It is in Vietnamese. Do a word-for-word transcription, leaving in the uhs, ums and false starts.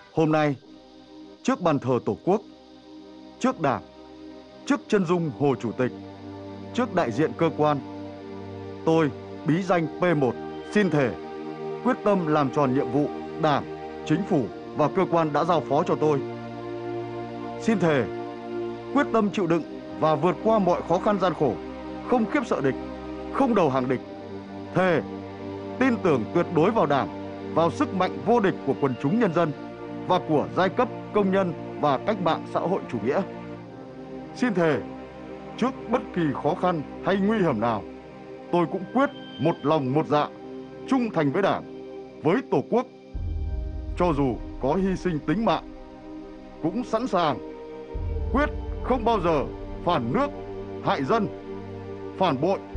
Hôm nay, trước bàn thờ Tổ quốc, trước Đảng, trước chân dung Hồ Chủ tịch, trước đại diện cơ quan, tôi, bí danh P một, xin thề quyết tâm làm tròn nhiệm vụ Đảng, Chính phủ và cơ quan đã giao phó cho tôi. Xin thề quyết tâm chịu đựng và vượt qua mọi khó khăn gian khổ, không khiếp sợ địch, không đầu hàng địch. Thề tin tưởng tuyệt đối vào Đảng, vào sức mạnh vô địch của quần chúng nhân dân và của giai cấp công nhân và cách mạng xã hội chủ nghĩa. Xin thề trước bất kỳ khó khăn hay nguy hiểm nào, tôi cũng quyết một lòng một dạ trung thành với Đảng, với Tổ quốc. Cho dù có hy sinh tính mạng, cũng sẵn sàng quyết không bao giờ phản nước, hại dân, phản bội